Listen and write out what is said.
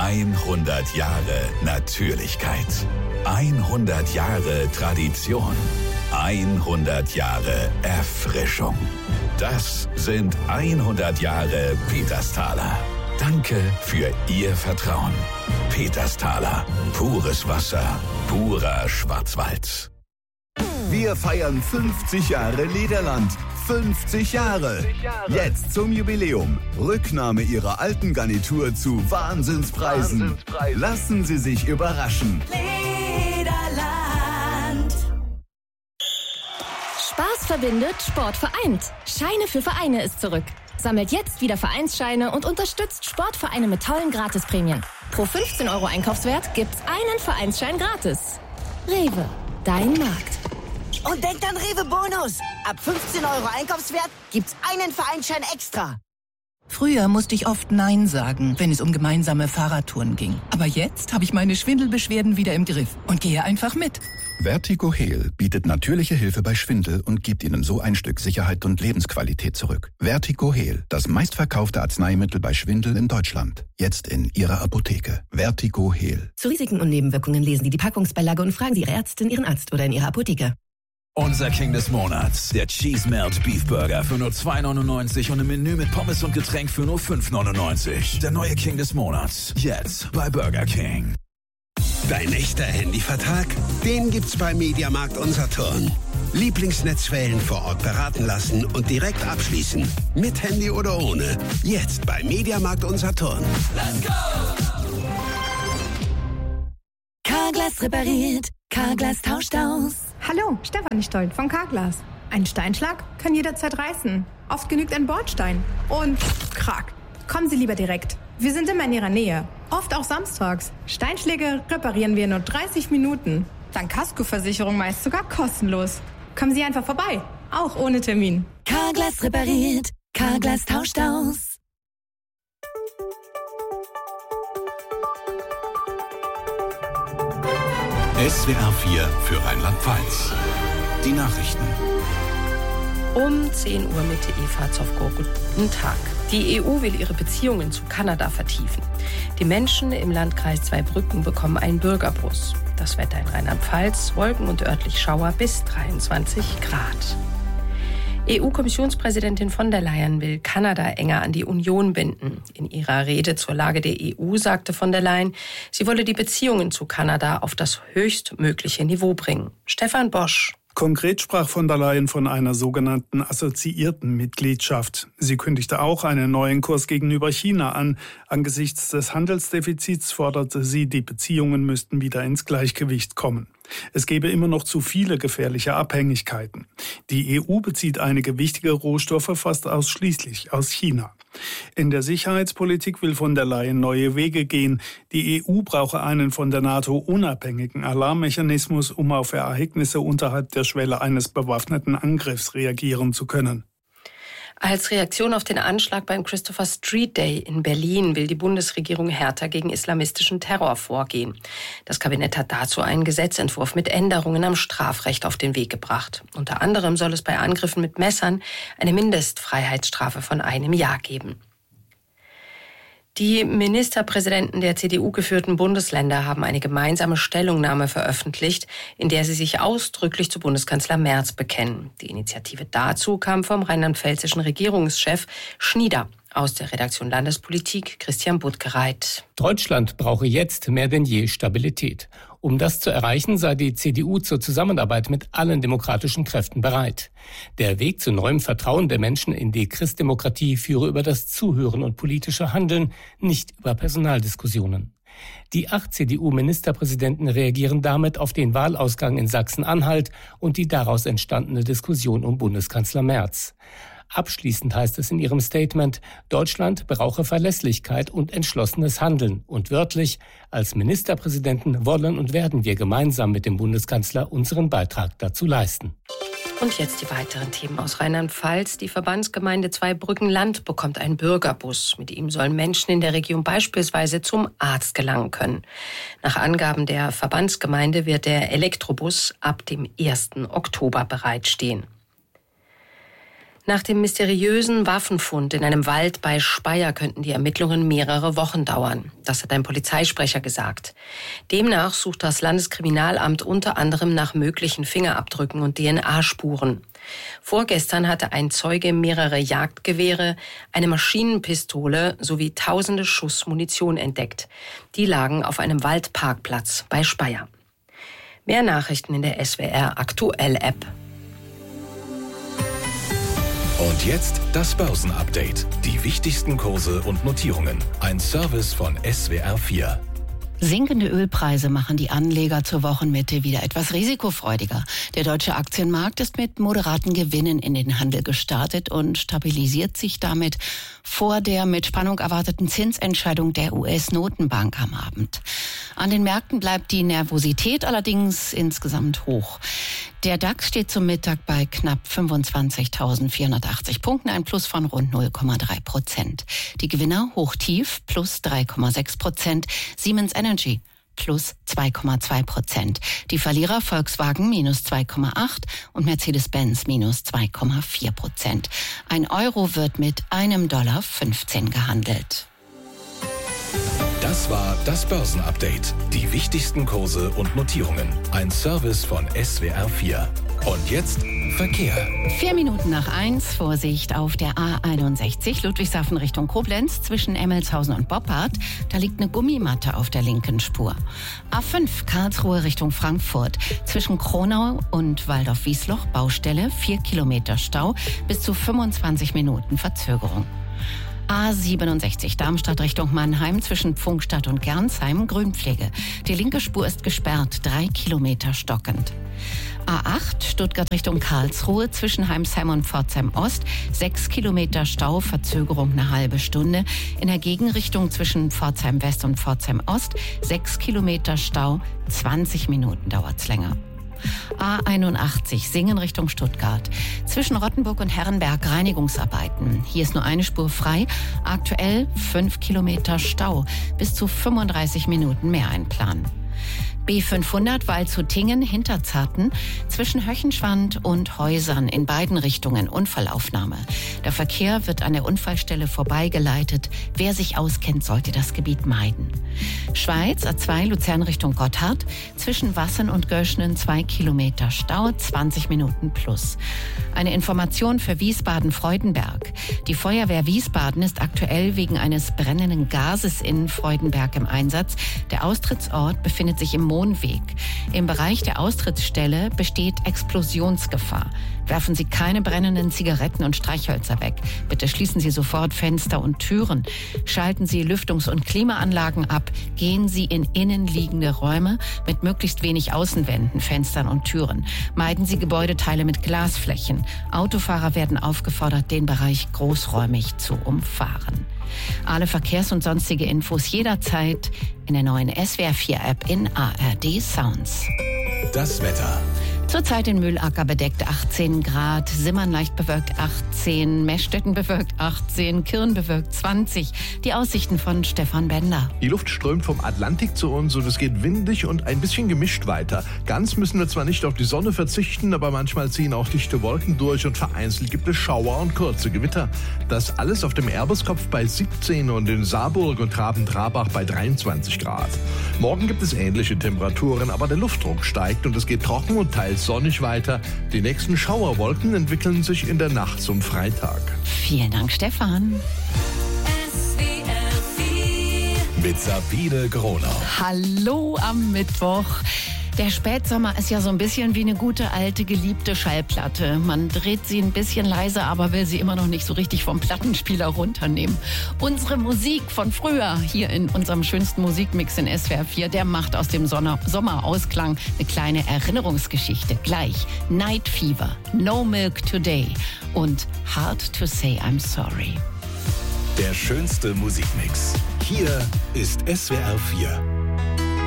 100 Jahre Natürlichkeit. 100 Jahre Tradition. 100 Jahre Erfrischung. Das sind 100 Jahre Petersthaler. Danke für Ihr Vertrauen. Petersthaler. Pures Wasser. Purer Schwarzwald. Wir feiern 50 Jahre Lederland. 50 Jahre. Jetzt zum Jubiläum. Rücknahme Ihrer alten Garnitur zu Wahnsinnspreisen. Lassen Sie sich überraschen. Lederland. Spaß verbindet, Sport vereint. Scheine für Vereine ist zurück. Sammelt jetzt wieder Vereinsscheine und unterstützt Sportvereine mit tollen Gratisprämien. Pro 15 € Einkaufswert gibt's einen Vereinsschein gratis. Rewe, dein Markt. Und denkt an Rewe Bonus. Ab 15 € Einkaufswert gibt's einen Vereinsschein extra. Früher musste ich oft Nein sagen, wenn es um gemeinsame Fahrradtouren ging. Aber jetzt habe ich meine Schwindelbeschwerden wieder im Griff und gehe einfach mit. Vertigo Heal bietet natürliche Hilfe bei Schwindel und gibt Ihnen so ein Stück Sicherheit und Lebensqualität zurück. Vertigo Heal, das meistverkaufte Arzneimittel bei Schwindel in Deutschland. Jetzt in Ihrer Apotheke. Vertigo Heal. Zu Risiken und Nebenwirkungen lesen Sie die Packungsbeilage und fragen Sie Ihre Ärztin, Ihren Arzt oder in Ihrer Apotheke. Unser King des Monats, der Cheese Melt Beef Burger für nur 2,99 und im Menü mit Pommes und Getränk für nur 5,99. Der neue King des Monats, jetzt bei Burger King. Dein echter Handyvertrag? Den gibt's bei Mediamarkt Unsaturn. Lieblingsnetzwellen vor Ort beraten lassen und direkt abschließen. Mit Handy oder ohne. Jetzt bei Mediamarkt Unsaturn. Let's go! Carglass repariert, Carglass tauscht aus. Hallo, Stefanie Stolt von Carglass. Ein Steinschlag kann jederzeit reißen. Oft genügt ein Bordstein. Und krack. Kommen Sie lieber direkt. Wir sind immer in Ihrer Nähe. Oft auch samstags. Steinschläge reparieren wir in nur 30 Minuten. Dank Kaskoversicherung meist sogar kostenlos. Kommen Sie einfach vorbei. Auch ohne Termin. Carglass repariert, Carglass tauscht aus. SWR 4 für Rheinland-Pfalz. Die Nachrichten. Um 10 Uhr mit Eva Zofko. Guten Tag. Die EU will ihre Beziehungen zu Kanada vertiefen. Die Menschen im Landkreis Zweibrücken bekommen einen Bürgerbus. Das Wetter in Rheinland-Pfalz, Wolken und örtlich Schauer bis 23 Grad. EU-Kommissionspräsidentin von der Leyen will Kanada enger an die Union binden. In ihrer Rede zur Lage der EU sagte von der Leyen, sie wolle die Beziehungen zu Kanada auf das höchstmögliche Niveau bringen. Stefan Bosch. Konkret sprach von der Leyen von einer sogenannten assoziierten Mitgliedschaft. Sie kündigte auch einen neuen Kurs gegenüber China an. Angesichts des Handelsdefizits forderte sie, die Beziehungen müssten wieder ins Gleichgewicht kommen. Es gebe immer noch zu viele gefährliche Abhängigkeiten. Die EU bezieht einige wichtige Rohstoffe fast ausschließlich aus China. In der Sicherheitspolitik will von der Leyen neue Wege gehen. Die EU brauche einen von der NATO unabhängigen Alarmmechanismus, um auf Ereignisse unterhalb der Schwelle eines bewaffneten Angriffs reagieren zu können. Als Reaktion auf den Anschlag beim Christopher Street Day in Berlin will die Bundesregierung härter gegen islamistischen Terror vorgehen. Das Kabinett hat dazu einen Gesetzentwurf mit Änderungen am Strafrecht auf den Weg gebracht. Unter anderem soll es bei Angriffen mit Messern eine Mindestfreiheitsstrafe von 1 Jahr geben. Die Ministerpräsidenten der CDU-geführten Bundesländer haben eine gemeinsame Stellungnahme veröffentlicht, in der sie sich ausdrücklich zu Bundeskanzler Merz bekennen. Die Initiative dazu kam vom rheinland-pfälzischen Regierungschef Schnieder. Aus der Redaktion Landespolitik Christian Buttgereit. Deutschland brauche jetzt mehr denn je Stabilität. Um das zu erreichen, sei die CDU zur Zusammenarbeit mit allen demokratischen Kräften bereit. Der Weg zu neuem Vertrauen der Menschen in die Christdemokratie führe über das Zuhören und politische Handeln, nicht über Personaldiskussionen. Die 8 CDU-Ministerpräsidenten reagieren damit auf den Wahlausgang in Sachsen-Anhalt und die daraus entstandene Diskussion um Bundeskanzler Merz. Abschließend heißt es in ihrem Statement, Deutschland brauche Verlässlichkeit und entschlossenes Handeln. Und wörtlich, als Ministerpräsidenten wollen und werden wir gemeinsam mit dem Bundeskanzler unseren Beitrag dazu leisten. Und jetzt die weiteren Themen aus Rheinland-Pfalz. Die Verbandsgemeinde Zweibrücken-Land bekommt einen Bürgerbus. Mit ihm sollen Menschen in der Region beispielsweise zum Arzt gelangen können. Nach Angaben der Verbandsgemeinde wird der Elektrobus ab dem 1. Oktober bereitstehen. Nach dem mysteriösen Waffenfund in einem Wald bei Speyer könnten die Ermittlungen mehrere Wochen dauern. Das hat ein Polizeisprecher gesagt. Demnach sucht das Landeskriminalamt unter anderem nach möglichen Fingerabdrücken und DNA-Spuren. Vorgestern hatte ein Zeuge mehrere Jagdgewehre, eine Maschinenpistole sowie tausende Schuss Munition entdeckt. Die lagen auf einem Waldparkplatz bei Speyer. Mehr Nachrichten in der SWR Aktuell App. Und jetzt das Börsenupdate. Die wichtigsten Kurse und Notierungen. Ein Service von SWR 4. Sinkende Ölpreise machen die Anleger zur Wochenmitte wieder etwas risikofreudiger. Der deutsche Aktienmarkt ist mit moderaten Gewinnen in den Handel gestartet und stabilisiert sich damit vor der mit Spannung erwarteten Zinsentscheidung der US-Notenbank am Abend. An den Märkten bleibt die Nervosität allerdings insgesamt hoch. Der DAX steht zum Mittag bei knapp 25.480 Punkten, ein Plus von rund 0,3%. Die Gewinner hoch-tief plus 3,6%, Siemens Energy plus 2,2%. Die Verlierer Volkswagen minus 2,8% und Mercedes-Benz minus 2,4%. Ein Euro wird mit $1,15 gehandelt. Das war das Börsenupdate. Die wichtigsten Kurse und Notierungen. Ein Service von SWR 4. Und jetzt Verkehr. 1:04, Vorsicht auf der A61 Ludwigshafen Richtung Koblenz zwischen Emmelshausen und Boppard. Da liegt eine Gummimatte auf der linken Spur. A5 Karlsruhe Richtung Frankfurt zwischen Kronau und Waldorf-Wiesloch Baustelle, 4 Kilometer Stau, bis zu 25 Minuten Verzögerung. A67 Darmstadt Richtung Mannheim zwischen Pfungstadt und Gernsheim, Grünpflege. Die linke Spur ist gesperrt, 3 Kilometer stockend. A8 Stuttgart Richtung Karlsruhe zwischen Heimsheim und Pforzheim Ost, 6 Kilometer Stau, Verzögerung eine halbe Stunde. In der Gegenrichtung zwischen Pforzheim West und Pforzheim Ost, 6 Kilometer Stau, 20 Minuten dauert's länger. A81 Singen Richtung Stuttgart. Zwischen Rottenburg und Herrenberg Reinigungsarbeiten. Hier ist nur eine Spur frei. Aktuell 5 Kilometer Stau. Bis zu 35 Minuten mehr einplanen. B500 Waldshutingen Hinterzarten zwischen Höchenschwand und Häusern in beiden Richtungen Unfallaufnahme. Der Verkehr wird an der Unfallstelle vorbeigeleitet. Wer sich auskennt, sollte das Gebiet meiden. Schweiz A2 Luzern Richtung Gotthard zwischen Wassen und Göschnen 2 Kilometer Stau, 20 Minuten plus. Eine Information für Wiesbaden-Freudenberg. Die Feuerwehr Wiesbaden ist aktuell wegen eines brennenden Gases in Freudenberg im Einsatz. Der Austrittsort befindet sich im Mohnweg. Im Bereich der Austrittsstelle besteht Explosionsgefahr. Werfen Sie keine brennenden Zigaretten und Streichhölzer weg. Bitte schließen Sie sofort Fenster und Türen. Schalten Sie Lüftungs- und Klimaanlagen ab. Gehen Sie in innenliegende Räume mit möglichst wenig Außenwänden, Fenstern und Türen. Meiden Sie Gebäudeteile mit Glasflächen. Autofahrer werden aufgefordert, den Bereich großräumig zu umfahren. Alle Verkehrs- und sonstige Infos jederzeit in der neuen SWR4-App in ARD Sounds. Das Wetter. Zurzeit in Mühlacker bedeckt 18 Grad, Simmern leicht bewölkt 18, Meschstetten bewölkt 18, Kirn bewölkt 20. Die Aussichten von Stefan Bender. Die Luft strömt vom Atlantik zu uns und es geht windig und ein bisschen gemischt weiter. Ganz müssen wir zwar nicht auf die Sonne verzichten, aber manchmal ziehen auch dichte Wolken durch und vereinzelt gibt es Schauer und kurze Gewitter. Das alles auf dem Erbuskopf bei 17 und in Saarburg und Traben-Trabach bei 23 Grad. Morgen gibt es ähnliche Temperaturen, aber der Luftdruck steigt und es geht trocken und teils sonnig weiter. Die nächsten Schauerwolken entwickeln sich in der Nacht zum Freitag. Vielen Dank, Stefan. Mit Sabine Gronau. Hallo am Mittwoch. Der Spätsommer ist ja so ein bisschen wie eine gute alte geliebte Schallplatte. Man dreht sie ein bisschen leiser, aber will sie immer noch nicht so richtig vom Plattenspieler runternehmen. Unsere Musik von früher hier in unserem schönsten Musikmix in SWR 4, der macht aus dem Sommerausklang eine kleine Erinnerungsgeschichte. Gleich Night Fever, No Milk Today und Hard to Say I'm Sorry. Der schönste Musikmix. Hier ist SWR 4.